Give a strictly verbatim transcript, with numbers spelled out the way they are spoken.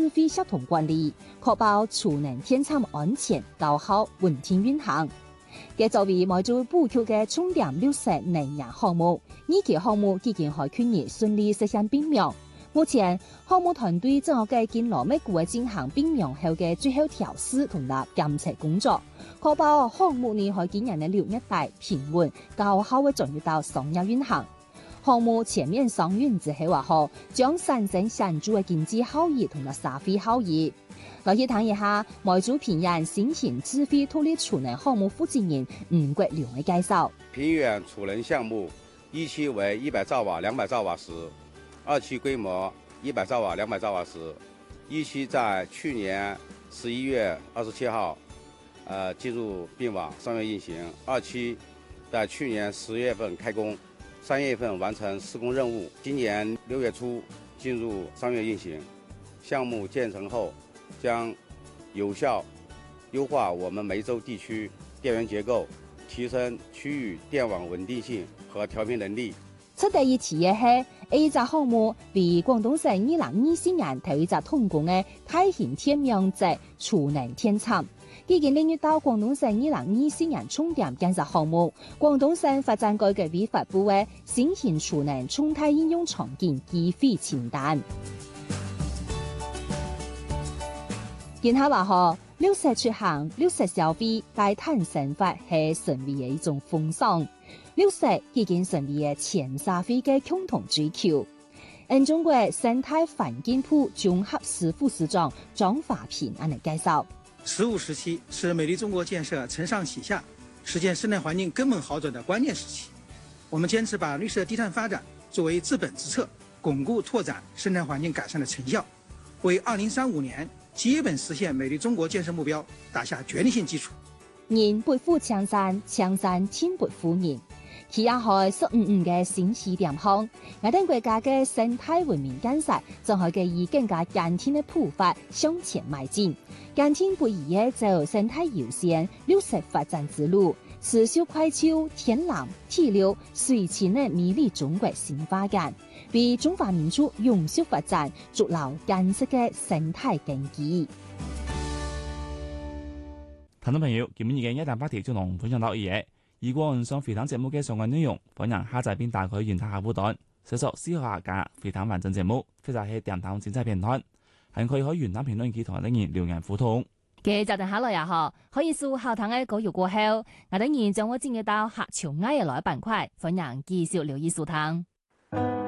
指揮協同管理，確保儲能電廠安全、高效、穩定運行。佢作為每組補貼嘅重點綠色能源項目，呢期項目已經喺去年順利實現並用。目前項目團隊正喺計建羅美股進行並用後嘅最後調試同埋監測工作，確保項目呢喺今年嘅六月底平穩高效嘅進入到商業運行。項目全面上運之後後，將產生顯著嘅經濟效益同埋社會效益。來去談一下每組平原新型智慧土力儲能項目負責人吳國良嘅介紹。 平原儲能項目一期為一百兆瓦、兩百兆瓦時，二期規模一百兆瓦、兩百兆瓦時。一期在去年十一月二十七號，呃進入並網商業運行。二期在去年十月份開工，三月份完成施工任務，今年六月初進入商業運行。項目建成後，將有效優化我們梅州地區電源結構，提升區域電網穩定性和調頻能力。 出第二次嘅係 A 隻項目，為廣東省二零二四年頭一隻通過嘅大型天然氣儲能電廠。已經領域到廣東省二零二四年重點建設項目，廣東省發展改革委發布嘅新型儲能重大應用場景計劃清單。然後話嗬，綠色出行、綠色消費、低碳生活係成為嘅一種風尚。綠色已經成為嘅全社會嘅共同追求。喺中國生態環境部綜合司副司長張華平按嚟介紹。 十五時期是美麗中國建設承上啟下、實現生態環境根本好轉的關鍵時期。我們堅持把綠色低碳發展作為治本之策，鞏固拓展生態環境改善的成效，為二零三五年基本實現美麗中國建設目標打下決定性基礎。 人背負江山，江山天背負人。企業海十五五嘅新起點項，我哋國家嘅生態文明建設正係以更加堅定嘅步伐向前邁進，堅定不移嘅走生態優先、綠色發展之路，持續開創天然、地流、水情嘅美麗中國新發展，為中華民族永續發展築牢堅實嘅生態根基。 聽眾朋友，今日嘅一大話題就同分享到呢嘢。如果想回聽節目嘅相關內容，歡迎下載並打開原台下補檔，搜索思考下架回聽完整節目，或者係電台精彩片段，還可以喺原台評論區同另人留言互動。 嘅就等下來呀嗬，可以數後堂嘅稿語過後，我等然將我轉接到客場挨嘅來板塊，歡迎繼續留意收聽。